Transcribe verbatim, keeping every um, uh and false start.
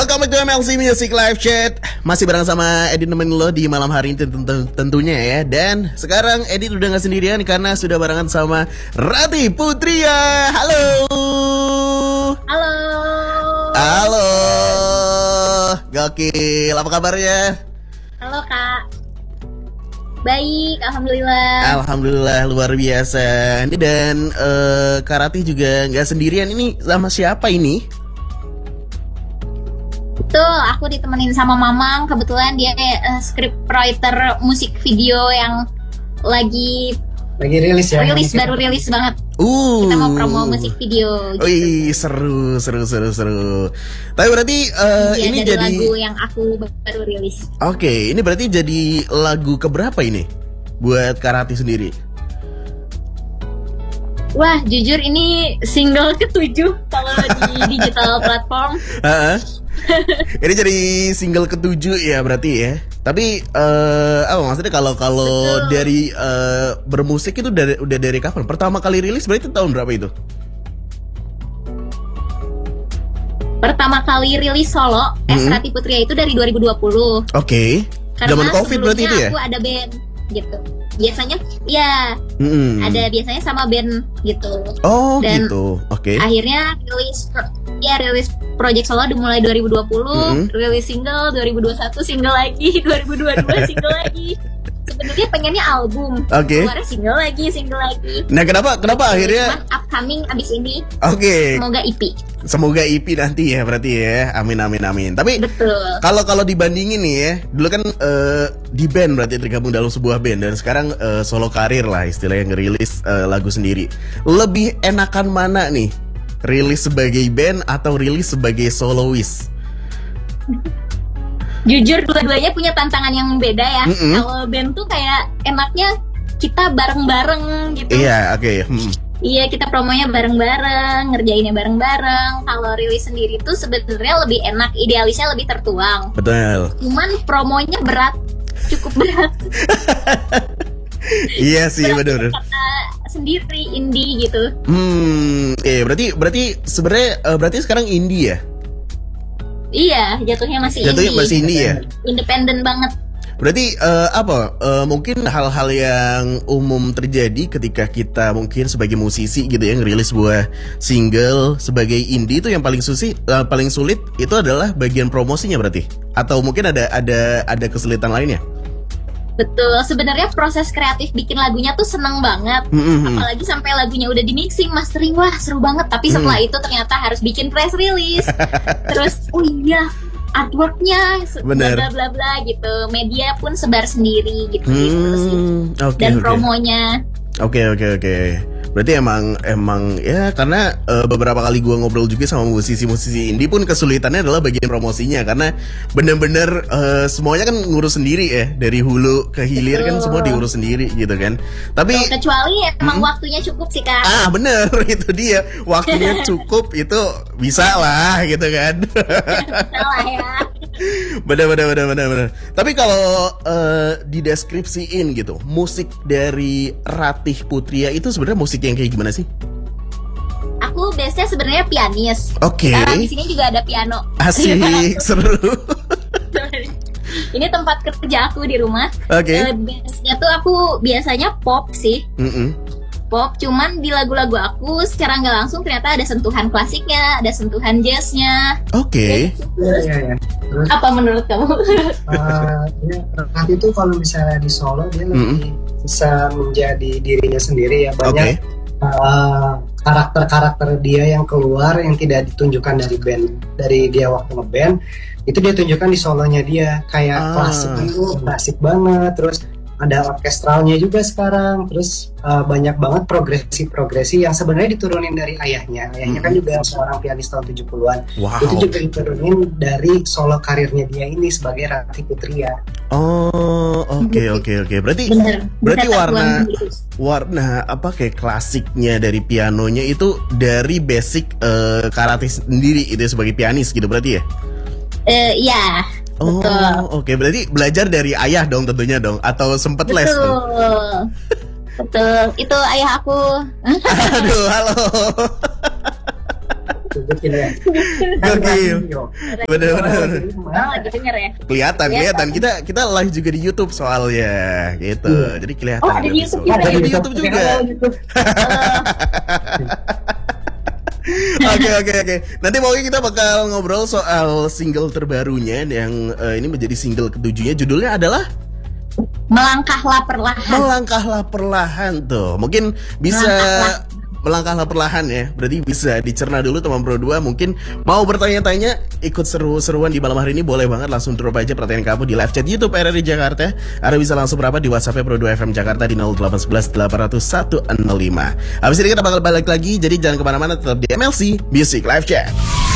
Welcome back to M L C Music Live Chat. Masih bareng sama Edi nemenin lo di malam hari ini tentunya ya. Dan sekarang Edi udah gak sendirian karena sudah barengan sama Rati Putria. Halo. Halo. Halo. Gokil, apa kabarnya? Halo Kak. Baik, Alhamdulillah. Alhamdulillah, luar biasa. Ini dan uh, Kak Rati juga gak sendirian. Ini sama siapa ini? Betul, aku ditemenin sama Mamang. Kebetulan dia uh, scriptwriter musik video yang lagi lagi rilis ya. Rilis baru rilis banget. Uh. Kita mau promo musik video. Gitu. Wih, seru, seru, seru, seru. Tapi berarti uh, ya, ini jadi jadi lagu yang aku baru rilis. Oke, okay, ini berarti jadi lagu keberapa ini buat Kak Rati sendiri? Wah, jujur ini single ketujuh kalau di digital platform. Uh-uh. Ini jadi single ketujuh ya berarti ya. Tapi uh, apa maksudnya kalau kalau dari uh, bermusik itu dari udah dari kapan? Pertama kali rilis berarti tahun berapa itu? Pertama kali rilis solo mm-hmm. S Rati Putria itu dari dua ribu dua puluh. Oke. Okay. Zaman Covid berarti itu ya? Aku ada band gitu. Biasanya ya mm-hmm. ada biasanya sama band gitu. Oh dan gitu. Oke. Okay. Akhirnya rilis ya rilis project solo dimulai dua ribu dua puluh, mm-hmm. rilis single dua ribu dua puluh satu, single lagi dua ribu dua puluh dua, single lagi. Sebenarnya pengennya album. Oke. Okay. Keluarnya single lagi, single lagi. Nah, kenapa kenapa Jadi, akhirnya upcoming abis ini. Oke. Okay. Semoga E P. Semoga E P nanti ya berarti ya. Amin amin amin. Tapi betul. Kalau kalau dibandingin nih ya, dulu kan uh, di band berarti tergabung dalam sebuah band dan sekarang uh, solo karir lah istilahnya ngerilis uh, lagu sendiri. Lebih enakan mana nih? Rilis sebagai band atau rilis sebagai soloist? Jujur dua-duanya punya tantangan yang beda ya. Mm-hmm. Kalau band tuh kayak enaknya kita bareng-bareng gitu. Iya, oke. Okay. Hmm. Iya, kita promonya bareng-bareng, ngerjainnya bareng-bareng. Kalau rilis sendiri tuh sebenarnya lebih enak, idealisnya lebih tertuang. Betul. Cuman promonya berat, cukup berat. Iya sih, benar. Sendiri indie gitu. Hmm, eh berarti berarti sebenarnya uh, berarti sekarang indie ya? Iya, jatuhnya masih jatuhnya indie. masih indie ya? Independen banget. Berarti uh, apa? Uh, mungkin hal-hal yang umum terjadi ketika kita mungkin sebagai musisi gitu ya ngerilis sebuah single sebagai indie itu yang paling susi, uh, paling sulit itu adalah bagian promosinya berarti? Atau mungkin ada ada ada kesulitan lainnya? Betul, sebenarnya proses kreatif bikin lagunya tuh seneng banget. Mm-hmm. Apalagi sampai lagunya udah di mixing, mastering, wah seru banget. Tapi setelah mm. itu ternyata harus bikin press release. Terus, oh iya, artworknya, bla bla bla bla gitu. Media pun sebar sendiri gitu, mm, gitu sih. Okay, Dan okay. promonya. Oke okay, oke okay, oke. Okay. Berarti emang emang ya karena uh, beberapa kali gue ngobrol juga sama musisi-musisi indie pun kesulitannya adalah bagian promosinya karena bener-bener uh, semuanya kan ngurus sendiri ya dari hulu ke hilir. Betul. Kan semua diurus sendiri gitu kan. Tapi oh, kecuali emang hmm? waktunya cukup sih Kak. Ah bener itu dia waktunya cukup itu bisa lah gitu kan. Bisa lah ya. Bener bener bener bener bener. Tapi kalau uh, dideskripsiin gitu musik dari Ratih Putria itu sebenarnya musik yang kayak gimana sih? Aku base-nya sebenarnya pianis. Oke. Okay. Karena di sini juga ada piano. Asik, seru. Ini tempat kerja aku di rumah. Oke. Okay. Uh, base-nya tuh aku biasanya pop sih. Mm-mm. Pop, cuman di lagu-lagu aku secara nggak langsung ternyata ada sentuhan klasiknya, ada sentuhan jazznya. Oke. Okay. Iya iya iya. Apa menurut kamu? Uh, ya, nanti itu kalau misalnya di solo dia mm-hmm. lebih bisa menjadi dirinya sendiri ya, banyak okay. uh, karakter-karakter dia yang keluar yang tidak ditunjukkan dari band, dari dia waktu ngeband itu dia tunjukkan di solonya dia kayak ah. klasik itu klasik banget, terus ada orkestralnya juga sekarang, terus uh, banyak banget progresi-progresi yang sebenarnya diturunin dari ayahnya. Ayahnya hmm. kan juga seorang pianis tahun tujuh puluhan. Wow. Itu juga diturunin dari solo karirnya dia ini sebagai Rati Putria. Oh, oke okay, oke okay, oke. Okay. Berarti Bener, berarti warna warna apa kayak klasiknya dari pianonya itu dari basic uh, Rati sendiri itu sebagai pianis gitu berarti ya? Eh uh, ya. Oh, oke. Okay. Berarti belajar dari ayah dong tentunya dong, atau sempet les? Betul. Betul. Itu ayah aku. Aduh, halo. bikin ya. Gokil. Bener-bener. Orang lagi denger ya. Kelihatan, kelihatan. Kita kita live juga di YouTube soalnya, gitu. Iya. Jadi kelihatan. Oh, ada di YouTube juga. Ada ya? di YouTube juga. Oke oke oke. Nanti pokoknya kita bakal ngobrol soal single terbarunya yang uh, ini menjadi single ketujuhnya. Judulnya adalah Melangkahlah Perlahan. Melangkahlah Perlahan tuh. Mungkin bisa Melangkahlah. Melangkahlah perlahan ya. Berarti bisa dicerna dulu teman Pro dua. Mungkin mau bertanya-tanya, ikut seru-seruan di malam hari ini, boleh banget langsung drop aja pertanyaan kamu di live chat YouTube R R I Jakarta. Ada bisa langsung berapa di WhatsApp Pro dua F M Jakarta di nol delapan satu satu delapan nol satu nol lima. Habis ini kita bakal balik lagi. Jadi jangan kemana-mana, tetap di M L C Music Live Chat.